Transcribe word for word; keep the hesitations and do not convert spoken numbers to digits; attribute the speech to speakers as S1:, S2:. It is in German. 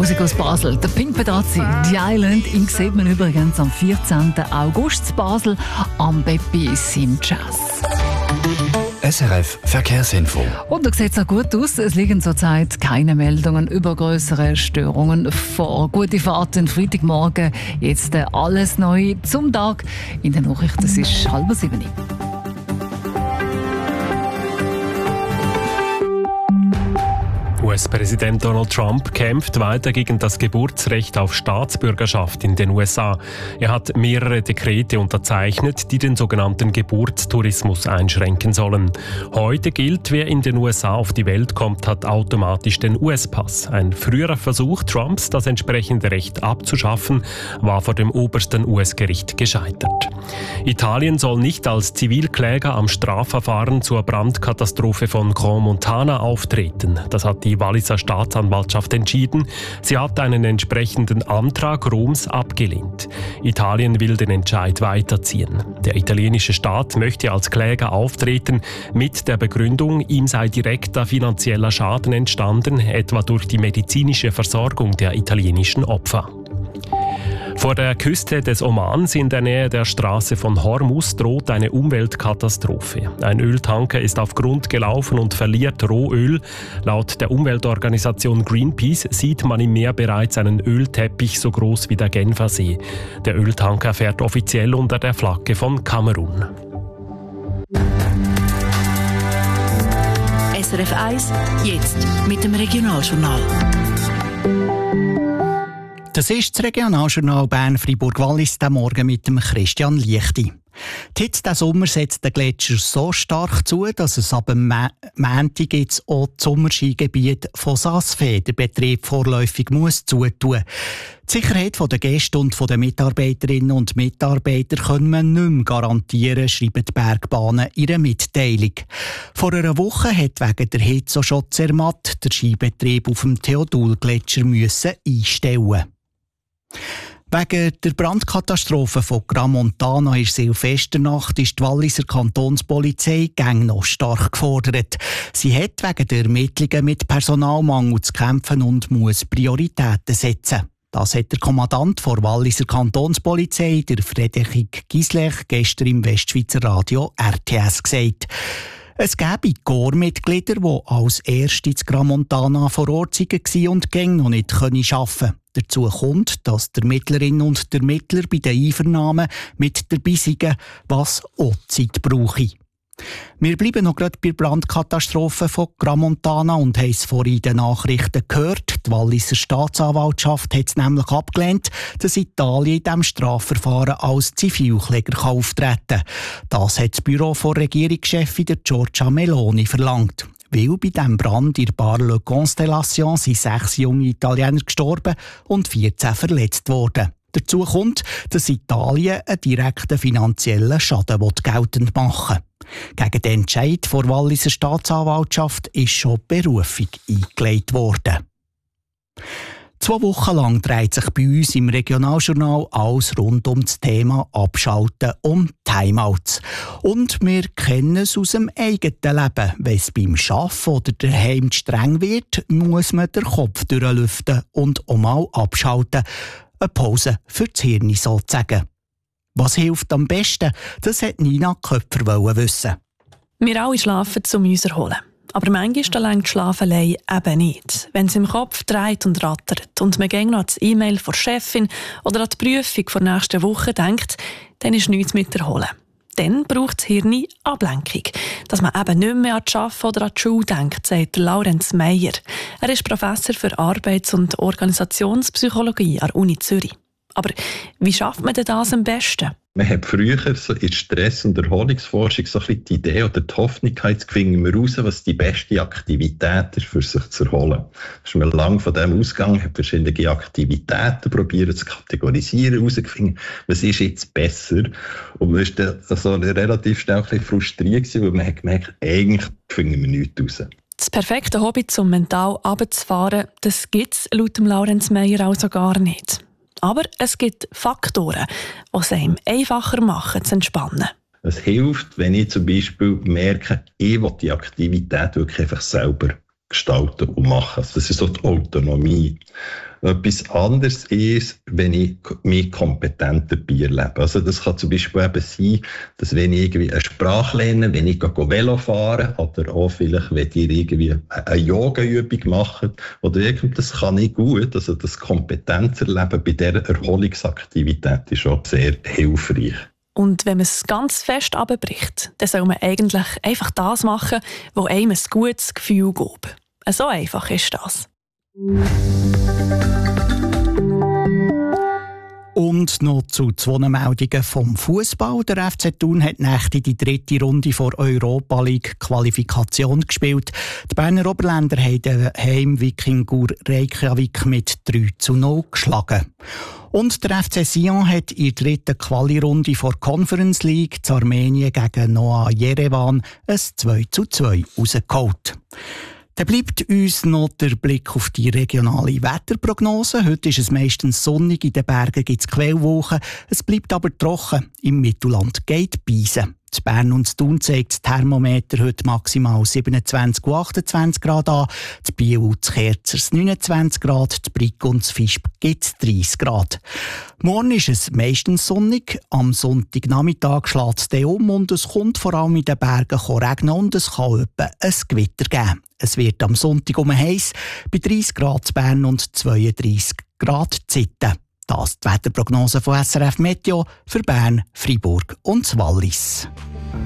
S1: Musik aus Basel. Der Pink Pedazzi, «The Island», ihn sieht man übrigens am vierzehnten August in Basel am Beppis im Jazz.
S2: S R F Verkehrsinfo.
S1: Und da sieht es auch gut aus. Es liegen zurzeit keine Meldungen über größere Störungen vor. Gute Fahrt den Freitagmorgen. Jetzt alles neu zum Tag. In den Nachrichten es ist halb sieben.
S3: U S-Präsident Donald Trump kämpft weiter gegen das Geburtsrecht auf Staatsbürgerschaft in den U S A. Er hat mehrere Dekrete unterzeichnet, die den sogenannten Geburtstourismus einschränken sollen. Heute gilt, wer in den U S A auf die Welt kommt, hat automatisch den U S-Pass. Ein früherer Versuch Trumps, das entsprechende Recht abzuschaffen, war vor dem obersten U S-Gericht gescheitert. Italien soll nicht als Zivilkläger am Strafverfahren zur Brandkatastrophe von Grand Montana auftreten. Das hat die Walliser Staatsanwaltschaft entschieden. Sie hat einen entsprechenden Antrag Roms abgelehnt. Italien will den Entscheid weiterziehen. Der italienische Staat möchte als Kläger auftreten mit der Begründung, ihm sei direkter finanzieller Schaden entstanden, etwa durch die medizinische Versorgung der italienischen Opfer. Vor der Küste des Omans in der Nähe der Straße von Hormuz droht eine Umweltkatastrophe. Ein Öltanker ist auf Grund gelaufen und verliert Rohöl. Laut der Umweltorganisation Greenpeace sieht man im Meer bereits einen Ölteppich so groß wie der Genfersee. Der Öltanker fährt offiziell unter der Flagge von Kamerun.
S4: S R F eins, jetzt mit dem Regionaljournal.
S5: Das ist das Regionaljournal Bern-Fribourg-Wallis, diesen Morgen mit dem Christian Liechti. Die Hitze diesen Sommer setzt den Gletscher so stark zu, dass es ab dem Montag jetzt auch das Sommerskigebiet von Saas-Fee den Betrieb vorläufig muss zutun. Die Sicherheit der Gäste und der Mitarbeiterinnen und Mitarbeiter können man nicht mehr garantieren, schreiben die Bergbahnen in ihrer Mitteilung. Vor einer Woche hat wegen der Hitze schon Zermatt der Skibetrieb auf dem Theodul-Gletscher müssen einstellen. Wegen der Brandkatastrophe von Grand Montana in Silvesternacht ist die Walliser Kantonspolizei gang noch stark gefordert. Sie hat wegen der Ermittlungen mit Personalmangel zu kämpfen und muss Prioritäten setzen. Das hat der Kommandant der Walliser Kantonspolizei, der Frederik Gislech, gestern im Westschweizer Radio R T S gesagt. Es gäbe Korpsmitglieder, die als Erste in Grand Montana vor Ort waren und gäng noch nicht arbeiten können. Dazu kommt, dass die Ermittlerinnen und der Ermittler bei den Einvernahmen mit dabei sind, was auch Zeit brauche. Wir bleiben noch gerade bei der Brandkatastrophe von Grand Montana und haben es vorhin in den Nachrichten gehört. Die Walliser Staatsanwaltschaft hat es nämlich abgelehnt, dass Italien in diesem Strafverfahren als Zivilkläger auftreten kann. Das hat das Büro von Regierungschefin Giorgia Meloni verlangt. Weil bei diesem Brand in Bar Le Constellation sind sechs junge Italiener gestorben und vierzehn verletzt worden. Dazu kommt, dass Italien einen direkten finanziellen Schaden geltend machen will. Gegen den Entscheid der Walliser Staatsanwaltschaft ist schon Berufung eingelegt worden. Zwei Wochen lang dreht sich bei uns im Regionaljournal alles rund um das Thema Abschalten, um Timeouts. Und wir kennen es aus dem eigenen Leben. Wenn es beim Arbeiten oder daheim streng wird, muss man den Kopf durchlüften und auch mal abschalten. Eine Pause für das Hirn sozusagen. Was hilft am besten? Das hat Nina Köpfer wissen.
S6: Wir alle schlafen, um uns zu erholen. Aber manchmal reicht Schlafen allein eben nicht. Wenn es im Kopf dreht und rattert und man gäng noch an das E-Mail von der Chefin oder an die Prüfung der nächsten Woche denkt, dann ist nichts mit erholen. Dann braucht das Hirn Ablenkung, dass man eben nicht mehr an das Arbeiten oder an die Schule denkt, sagt Laurenz Meyer. Er ist Professor für Arbeits- und Organisationspsychologie an der Uni Zürich. Aber wie schafft man denn das am besten?
S7: Man hat früher so in Stress- und Erholungsforschung so ein bisschen die Idee oder die Hoffnung, jetzt finden wir raus, was die beste Aktivität ist, für sich zu erholen. Da ist man lange von dem ausgegangen, hat verschiedene Aktivitäten probiert zu kategorisieren, herausgefunden, was ist jetzt besser. Und man ist dann so relativ schnell ein bisschen frustriert, weil man hat gemerkt, eigentlich finden wir nichts raus.
S6: Das perfekte Hobby, um mental runterzufahren, das gibt es laut dem Laurenz Meyer also gar nicht. Aber es gibt Faktoren, die es einem einfacher machen, zu entspannen.
S7: Es hilft, wenn ich zum Beispiel merke, ich will die Aktivität wirklich einfach selber gestalten und machen. Das ist so die Autonomie. Etwas anderes ist, wenn ich mich kompetent dabei erlebe. Also das kann zum Beispiel eben sein, dass wenn ich irgendwie eine Sprache lerne, wenn ich Velo fahre oder auch vielleicht, wenn ihr irgendwie eine Yoga-Übung macht oder irgendwas, das kann ich gut. Also das Kompetenzerleben bei dieser Erholungsaktivität ist auch sehr hilfreich.
S6: Und wenn man es ganz fest abbricht, dann soll man eigentlich einfach das machen, was einem ein gutes Gefühl gibt. So einfach ist das.
S5: Und noch zu zwei Meldungen vom Fußball. Der F C Thun hat nächte die dritte Runde vor Europa League Qualifikation gespielt. Die Berner Oberländer haben den Heim-Wikingur Reykjavik mit drei zu null geschlagen. Und der F C Sion hat in der dritten Quali-Runde vor Conference League zu Armenien gegen Noah Yerevan ein zwei zu zwei rausgeholt. Dann bleibt uns noch der Blick auf die regionale Wetterprognose. Heute ist es meistens sonnig, in den Bergen gibt es Quellwolken. Es bleibt aber trocken. Im Mittelland geht Beisen. In Bern und in Thun zeigt das Thermometer heute maximal siebenundzwanzig und achtundzwanzig Grad an. In Biel und in Kerzers neunundzwanzig Grad. In Brig und in Visp gibt es dreißig Grad. Morgen ist es meistens sonnig. Am Sonntagnachmittag schlägt es dann um und es kommt vor allem in den Bergen regnen und es kann etwa ein Gewitter geben. Es wird am Sonntag um heiß, bei dreißig Grad in Bern und zweiunddreißig Grad in Zitten. Das die Wetterprognose von S R F Meteo für Bern, Freiburg und Wallis.